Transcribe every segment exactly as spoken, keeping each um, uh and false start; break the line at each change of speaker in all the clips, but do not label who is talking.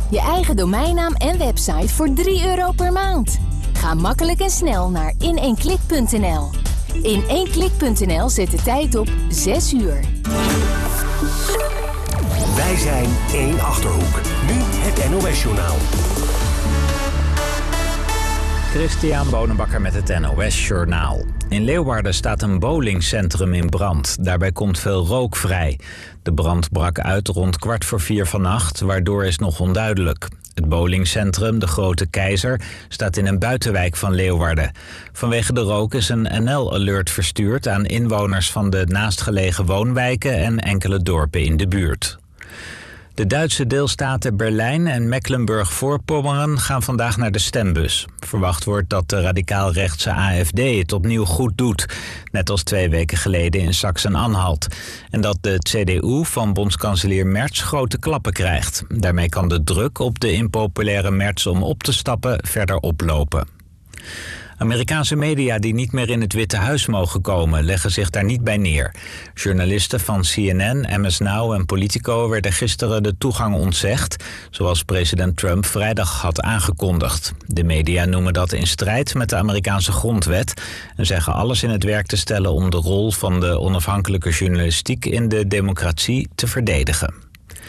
Je eigen domeinnaam en website voor drie euro per maand. Ga makkelijk en snel naar in één klik punt n l. in één klik punt n l zet de tijd op zes uur.
Wij zijn één Achterhoek. Nu het N O S-journaal.
Christian Bonenbakker met het N O S-journaal. In Leeuwarden staat een bowlingcentrum in brand. Daarbij komt veel rook vrij. De brand brak uit rond kwart voor vier vannacht, waardoor is nog onduidelijk. Het bowlingcentrum, de Grote Keizer, staat in een buitenwijk van Leeuwarden. Vanwege de rook is een N L-alert verstuurd aan inwoners van de naastgelegen woonwijken en enkele dorpen in de buurt. De Duitse deelstaten Berlijn en Mecklenburg-Voorpommeren gaan vandaag naar de stembus. Verwacht wordt dat de radicaal-rechtse A F D het opnieuw goed doet, net als twee weken geleden in Sachsen-Anhalt. En dat de C D U van bondskanselier Merz grote klappen krijgt. Daarmee kan de druk op de impopulaire Merz om op te stappen verder oplopen. Amerikaanse media die niet meer in het Witte Huis mogen komen, leggen zich daar niet bij neer. Journalisten van C N N, M S Now en Politico werden gisteren de toegang ontzegd, zoals president Trump vrijdag had aangekondigd. De media noemen dat in strijd met de Amerikaanse grondwet en zeggen alles in het werk te stellen om de rol van de onafhankelijke journalistiek in de democratie te verdedigen.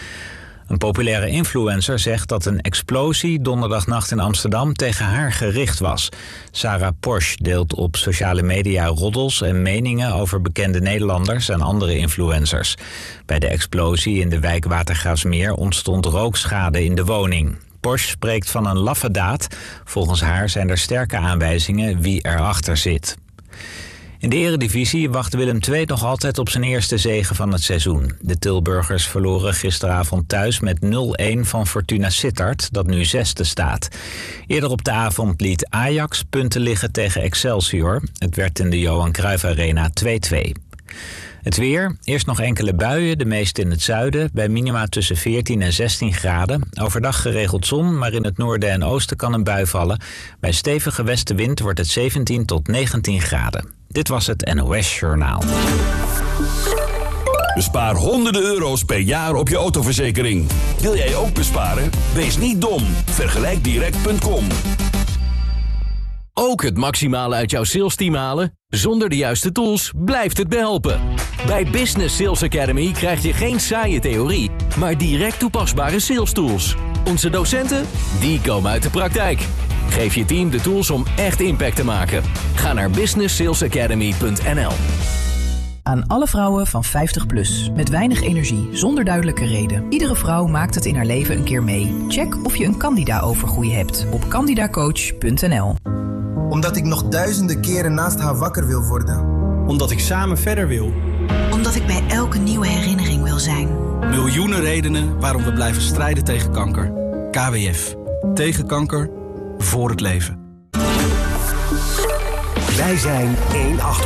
Een populaire influencer zegt dat een explosie donderdagnacht in Amsterdam tegen haar gericht was. Sarah Porsche deelt op sociale media roddels en meningen over bekende Nederlanders en andere influencers. Bij de explosie in de wijk Watergraafsmeer ontstond rookschade in de woning. Porsche spreekt van een laffe daad. Volgens haar zijn er sterke aanwijzingen wie erachter zit. In de Eredivisie wacht Willem twee nog altijd op zijn eerste zege van het seizoen. De Tilburgers verloren gisteravond thuis met nul-een van Fortuna Sittard, dat nu zesde staat. Eerder op de avond liet Ajax punten liggen tegen Excelsior. Het werd in de Johan Cruijff Arena twee-twee. Het weer, eerst nog enkele buien, de meeste in het zuiden, bij minima tussen veertien en zestien graden. Overdag geregeld zon, maar in het noorden en oosten kan een bui vallen. Bij stevige westenwind wordt het zeventien tot negentien graden. Dit was het N O S-journaal.
Bespaar honderden euro's per jaar op je autoverzekering. Wil jij ook besparen? Wees niet dom. Vergelijk direct punt com.
Ook het maximale uit jouw salesteam halen? Zonder de juiste tools blijft het behelpen. Bij Business Sales Academy krijg je geen saaie theorie, maar direct toepasbare sales tools. Onze docenten, die komen uit de praktijk. Geef je team de tools om echt impact te maken. Ga naar business sales academy punt n l.
Aan alle vrouwen van vijftig plus, met weinig energie, zonder duidelijke reden. Iedere vrouw maakt het in haar leven een keer mee. Check of je een Candida-overgroei hebt op candida coach punt n l.
Omdat ik nog duizenden keren naast haar wakker wil worden.
Omdat ik samen verder wil.
Omdat ik bij elke nieuwe herinnering wil zijn.
Miljoenen redenen waarom we blijven strijden tegen kanker. K W F. Tegen kanker. Voor het leven.
Wij zijn één Achterhoek.